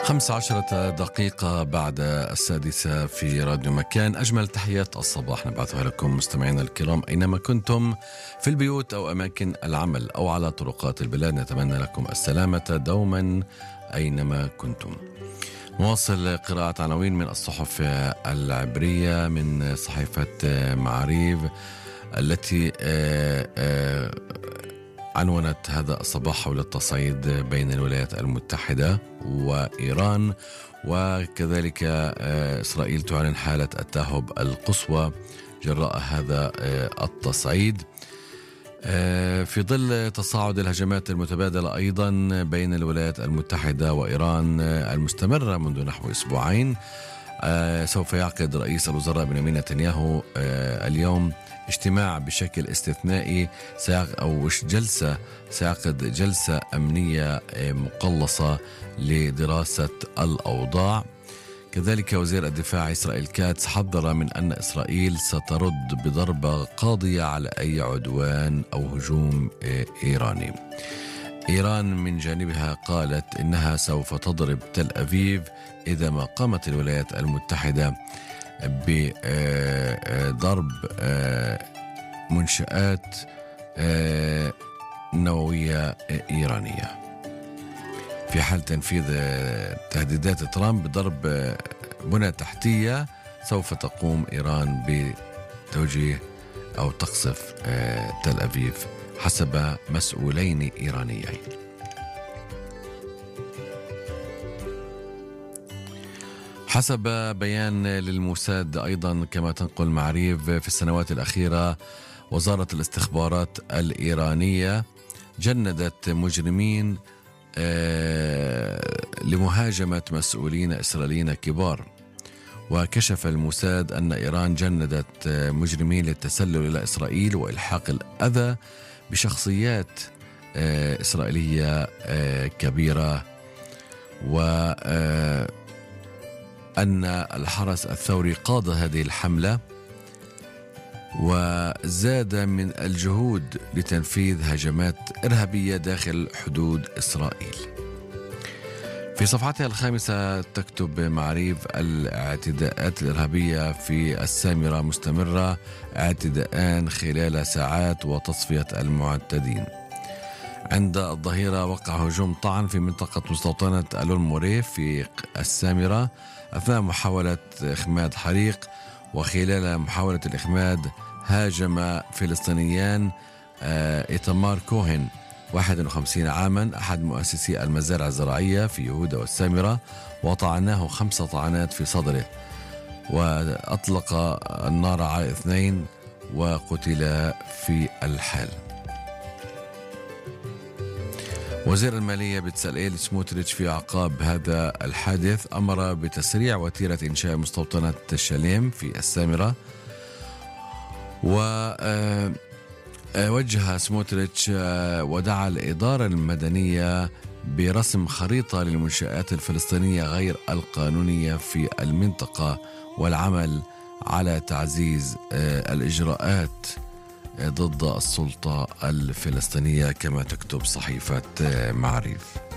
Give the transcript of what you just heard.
15 دقيقة بعد 6 في راديو مكان. أجمل تحيات الصباح نبعثها لكم مستمعينا الكرام أينما كنتم، في البيوت أو أماكن العمل أو على طرقات البلاد. نتمنى لكم السلامة دوما أينما كنتم. نواصل قراءة عناوين من الصحف العبرية من صحيفة معاريف التي عنونت هذا الصباح حول التصعيد بين الولايات المتحدة وإيران، وكذلك إسرائيل تعلن حالة التهب القصوى جراء هذا التصعيد في ظل تصاعد الهجمات المتبادلة أيضا بين الولايات المتحدة وإيران المستمرة منذ نحو أسبوعين. سوف يعقد رئيس الوزراء بنيامين نتنياهو اليوم اجتماع بشكل استثنائي سيعقد جلسة أمنية مقلصة لدراسة الأوضاع. كذلك وزير الدفاع إسرائيل كاتس حذر من أن إسرائيل سترد بضربة قاضية على أي عدوان أو هجوم إيراني. إيران من جانبها قالت إنها سوف تضرب تل أبيب إذا ما قامت الولايات المتحدة بضرب منشآت نووية إيرانية. في حال تنفيذ تهديدات ترامب بضرب بنى تحتية سوف تقوم إيران بتوجيه أو تقصف تل أبيب حسب مسؤولين إيرانيين. حسب بيان للموساد أيضا كما تنقل معاريف، في السنوات الأخيرة وزارة الاستخبارات الإيرانية جندت مجرمين لمهاجمة مسؤولين إسرائيليين كبار. وكشف الموساد أن إيران جندت مجرمين للتسلل إلى إسرائيل وإلحاق الأذى بشخصيات إسرائيلية كبيرة، وأن الحرس الثوري قاد هذه الحملة وزاد من الجهود لتنفيذ هجمات إرهابية داخل حدود إسرائيل. في صفحتها الخامسة تكتب معاريف الاعتداءات الإرهابية في السامرة مستمرة، اعتداءان خلال ساعات وتصفية المعتدين. عند الظهيرة وقع هجوم طعن في منطقة مستوطنة ألون موري في السامرة أثناء محاولة إخماد حريق، وخلال محاولة الإخماد هاجم فلسطينيان إيتمار كوهن 51 عاما أحد مؤسسي المزارع الزراعية في يهودا والسامرة، وطعناه 5 طعنات في صدره، وأطلق النار على 2 وقتل في الحال. وزير المالية بتساليل سموتريتش في أعقاب هذا الحادث أمر بتسريع وتيرة إنشاء مستوطنة شاليم في السامرة. ووجه سموتريتش ودعا الإدارة المدنية برسم خريطة للمنشآت الفلسطينية غير القانونية في المنطقة والعمل على تعزيز الإجراءات ضد السلطة الفلسطينية كما تكتب صحيفة معاريف.